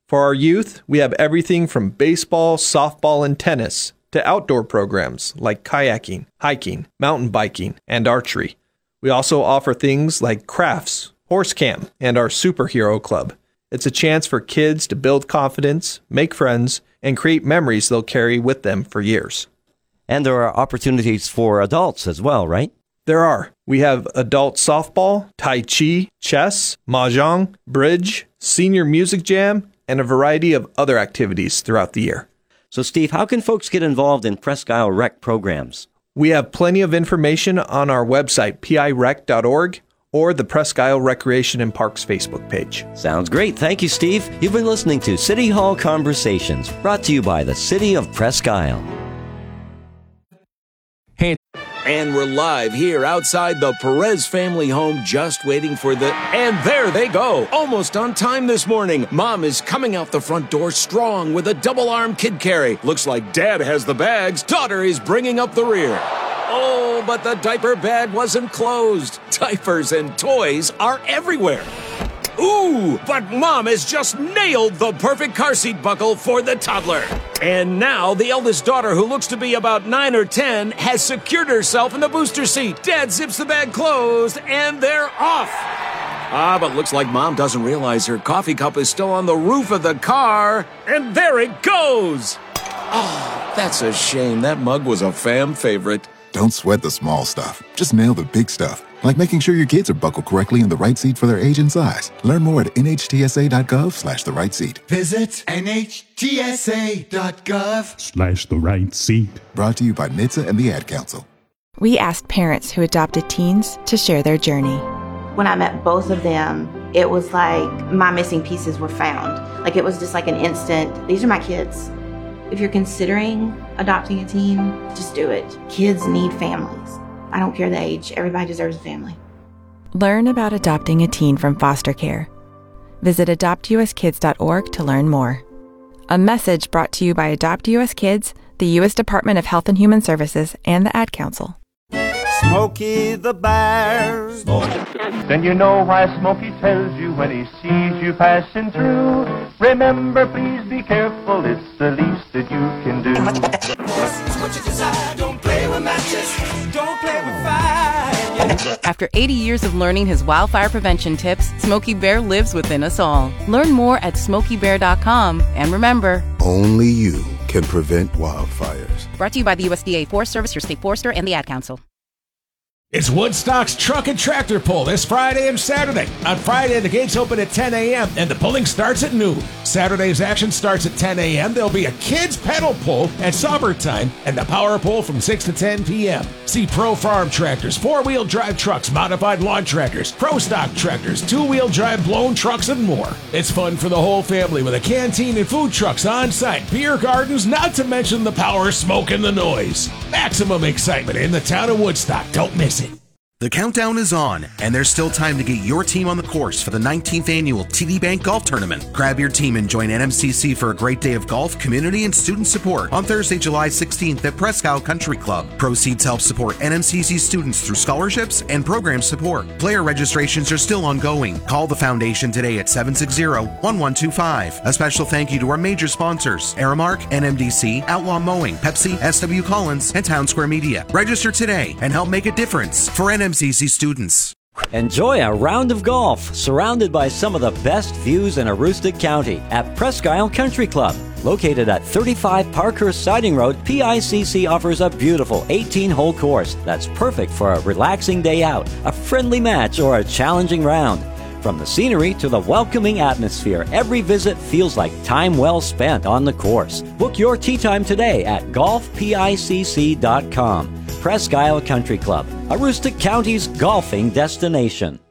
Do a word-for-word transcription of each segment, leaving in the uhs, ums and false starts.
For our youth, we have everything from baseball, softball, and tennis to outdoor programs like kayaking, hiking, mountain biking, and archery. We also offer things like crafts, horse camp, and our superhero club. It's a chance for kids to build confidence, make friends, and create memories they'll carry with them for years. And there are opportunities for adults as well, right? There are. We have adult softball, tai chi, chess, mahjong, bridge, senior music jam, and a variety of other activities throughout the year. So, Steve, how can folks get involved in Presque Isle Rec programs? We have plenty of information on our website, p i rec dot org, or the Presque Isle Recreation and Parks Facebook page. Sounds great. Thank you, Steve. You've been listening to City Hall Conversations, brought to you by the City of Presque Isle. Hey. And we're live here outside the Perez family home, just waiting for the... And there they go! Almost on time this morning. Mom is coming out the front door strong with a double-arm kid carry. Looks like Dad has the bags. Daughter is bringing up the rear. Oh, but the diaper bag wasn't closed. Diapers and toys are everywhere. Ooh, but Mom has just nailed the perfect car seat buckle for the toddler. And now the eldest daughter, who looks to be about nine or ten, has secured herself in the booster seat. Dad zips the bag closed, and they're off. Ah, but looks like Mom doesn't realize her coffee cup is still on the roof of the car. And there it goes. Oh, that's a shame. That mug was a fam favorite. Don't sweat the small stuff. Just nail the big stuff. Like making sure your kids are buckled correctly in the right seat for their age and size. Learn more at nhtsa.gov slash the right seat. Visit nhtsa.gov slash the right seat. Brought to you by N H T S A and the Ad Council. We asked parents who adopted teens to share their journey. When I met both of them, it was like my missing pieces were found. Like it was just like an instant, these are my kids. If you're considering adopting a teen, just do it. Kids need families. I don't care the age. Everybody deserves a family. Learn about adopting a teen from foster care. Visit adopt u s kids dot org to learn more. A message brought to you by Adopt U S Kids, the U S Department of Health and Human Services, and the Ad Council. Smokey the Bear. Then you know why Smokey tells you when he sees you passing through. Remember, please be careful, it's the least that you can do. What you desire, don't play with matches, don't play with fire. After eighty years of learning his wildfire prevention tips, Smokey Bear lives within us all. Learn more at smokey bear dot com. And remember, only you can prevent wildfires. Brought to you by the U S D A Forest Service, your state forester, and the Ad Council. It's Woodstock's Truck and Tractor Pull this Friday and Saturday. On Friday, the gates open at ten a.m. and the pulling starts at noon. Saturday's action starts at ten a.m. There'll be a kids pedal pull at supper time and the power pull from six to ten p.m. See Pro Farm tractors, four-wheel drive trucks, modified lawn tractors, Pro Stock tractors, two-wheel drive blown trucks, and more. It's fun for the whole family with a canteen and food trucks on site, beer gardens, not to mention the power, smoke, and the noise. Maximum excitement in the town of Woodstock. Don't miss it. The countdown is on, and there's still time to get your team on the course for the nineteenth Annual T D Bank Golf Tournament. Grab your team and join N M C C for a great day of golf, community, and student support on Thursday, July sixteenth at Presque Isle Country Club. Proceeds help support N M C C students through scholarships and program support. Player registrations are still ongoing. Call the foundation today at seven six zero, one one two five. A special thank you to our major sponsors, Aramark, N M D C, Outlaw Mowing, Pepsi, S W Collins, and Town Square Media. Register today and help make a difference for N M C C students. Enjoy a round of golf surrounded by some of the best views in Aroostook County at Presque Isle Country Club. Located at thirty-five Parkhurst Siding Road, P I C C offers a beautiful eighteen-hole course that's perfect for a relaxing day out, a friendly match, or a challenging round. From the scenery to the welcoming atmosphere, every visit feels like time well spent on the course. Book your tee time today at golf pic dot com. Presque Isle Country Club, Aroostook County's golfing destination.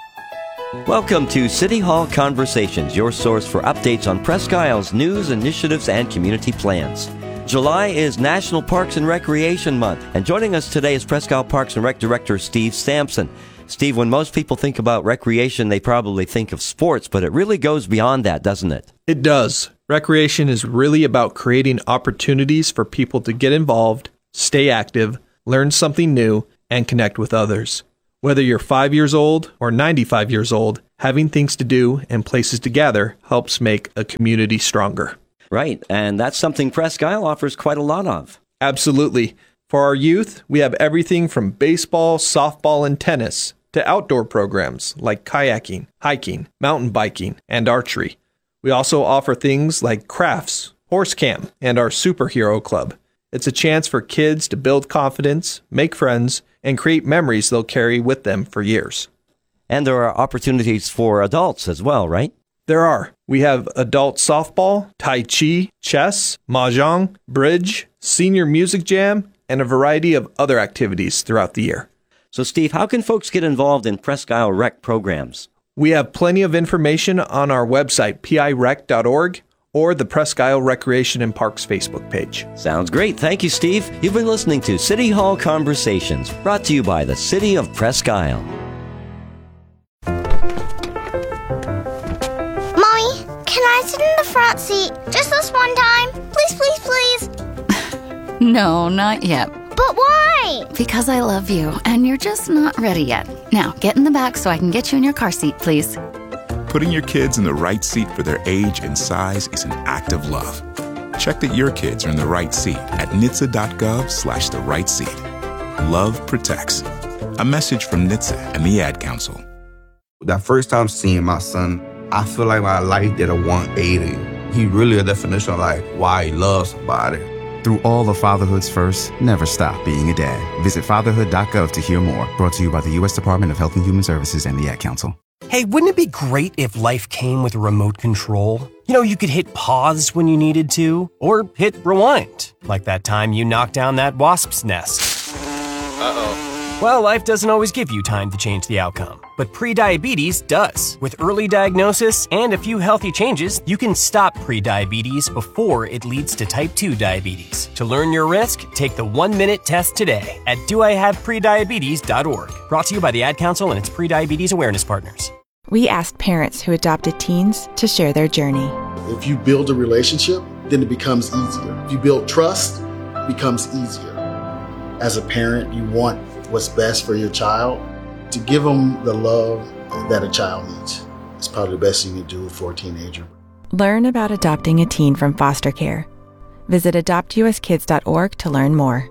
Welcome to City Hall Conversations, your source for updates on Presque Isle's news, initiatives, and community plans. July is National Parks and Recreation Month, and joining us today is Presque Isle Parks and Rec Director Steve Sampson. Steve, when most people think about recreation, they probably think of sports, but it really goes beyond that, doesn't it? It does. Recreation is really about creating opportunities for people to get involved, stay active, learn something new, and connect with others. Whether you're five years old or ninety-five years old, Having things to do and places to gather helps make a community stronger. Right, and that's something Presque Isle offers quite a lot of. Absolutely. For our youth, we have everything from baseball, softball, and tennis to outdoor programs like kayaking, hiking, mountain biking, and archery. We also offer things like crafts, horse camp, and our superhero club. It's a chance for kids to build confidence, make friends, and create memories they'll carry with them for years. And there are opportunities for adults as well, right? There are. We have adult softball, tai chi, chess, mahjong, bridge, senior music jam, and a variety of other activities throughout the year. So, Steve, how can folks get involved in Presque Isle Rec programs? We have plenty of information on our website, p i rec dot org, or the Presque Isle Recreation and Parks Facebook page. Sounds great. Thank you, Steve. You've been listening to City Hall Conversations, brought to you by the City of Presque Isle. Mommy, can I sit in the front seat just this one time? Please, please, please. No, not yet. But why? Because I love you, and you're just not ready yet. Now, get in the back so I can get you in your car seat, please. Putting your kids in the right seat for their age and size is an act of love. Check that your kids are in the right seat at N H T S A dot gov slash the right seat. Love protects. A message from N H T S A and the Ad Council. That first time seeing my son, I feel like my life did a one eighty. He really a definition of like why he loves somebody. Through all of fatherhood's first, never stop being a dad. Visit fatherhood dot gov to hear more. Brought to you by the U S Department of Health and Human Services and the Ad Council. Hey, wouldn't it be great if life came with a remote control? You know, you could hit pause when you needed to, or hit rewind, like that time you knocked down that wasp's nest. Uh-oh. Well, life doesn't always give you time to change the outcome, but prediabetes does. With early diagnosis and a few healthy changes, you can stop prediabetes before it leads to type two diabetes. To learn your risk, take the one-minute test today at do I have prediabetes dot org. Brought to you by the Ad Council and its prediabetes awareness partners. We asked parents who adopted teens to share their journey. If you build a relationship, then it becomes easier. If you build trust, it becomes easier. As a parent, you want what's best for your child. To give them the love that a child needs. It's probably the best thing you do for a teenager. Learn about adopting a teen from foster care. Visit adopt u s kids dot org to learn more.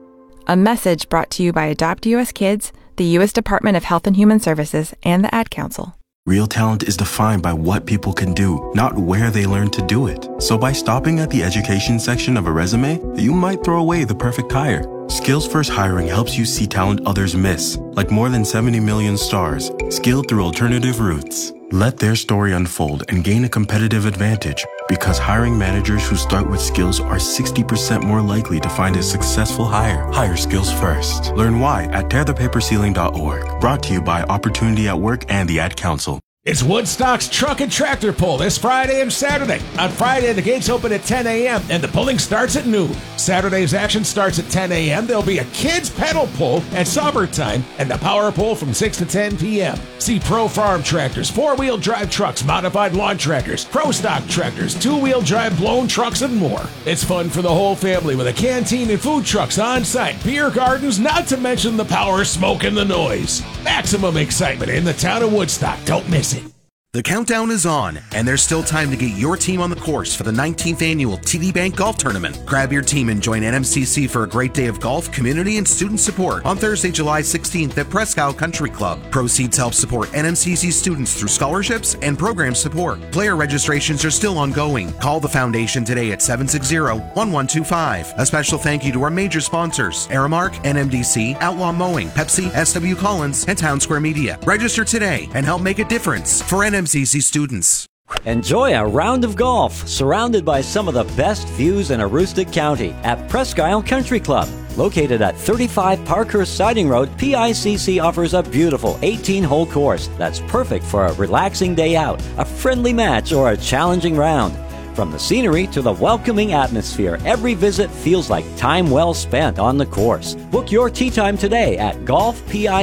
A message brought to you by Adopt U S Kids, the U S Department of Health and Human Services, and the Ad Council. Real talent is defined by what people can do, not where they learn to do it. So by stopping at the education section of a resume, you might throw away the perfect hire. Skills First Hiring helps you see talent others miss, like more than seventy million stars, skilled through alternative routes. Let their story unfold and gain a competitive advantage, because hiring managers who start with skills are sixty percent more likely to find a successful hire. Hire skills first. Learn why at tear the paper ceiling dot org. Brought to you by Opportunity at Work and the Ad Council. It's Woodstock's Truck and Tractor Pull this Friday and Saturday. On Friday, the gates open at ten a.m. and the pulling starts at noon. Saturday's action starts at ten a.m. There'll be a kids pedal pull at supper time and the power pull from six to ten p.m. See Pro Farm tractors, four-wheel drive trucks, modified lawn tractors, Pro Stock tractors, two-wheel drive blown trucks, and more. It's fun for the whole family with a canteen and food trucks on site, beer gardens, not to mention the power, smoke, and the noise. Maximum excitement in the town of Woodstock. Don't miss it. The countdown is on, and there's still time to get your team on the course for the nineteenth annual T D Bank Golf Tournament. Grab your team and join N M C C for a great day of golf, community, and student support on Thursday, July sixteenth at Presque Isle Country Club. Proceeds help support N M C C students through scholarships and program support. Player registrations are still ongoing. Call the foundation today at seven six zero, one one two five. A special thank you to our major sponsors, Aramark, N M D C, Outlaw Mowing, Pepsi, S W Collins, and Town Square Media. Register today and help make a difference for N M C C students. Enjoy a round of golf surrounded by some of the best views in Aroostook County at Presque Isle Country Club. Located at thirty-five Parkhurst Siding Road, P I C C offers a beautiful eighteen-hole course that's perfect for a relaxing day out, a friendly match, or a challenging round. From the scenery to the welcoming atmosphere, every visit feels like time well spent on the course. Book your tee time today at golf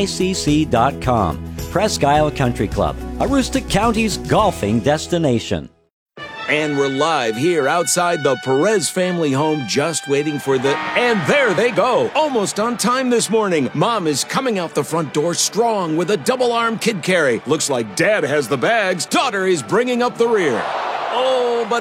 pic dot com. Presque Isle Country Club, Aroostook County's golfing destination. And we're live here outside the Perez family home, just waiting for the... And there they go, almost on time this morning. Mom is coming out the front door strong with a double-arm kid carry. Looks like Dad has the bags. Daughter is bringing up the rear. Oh, but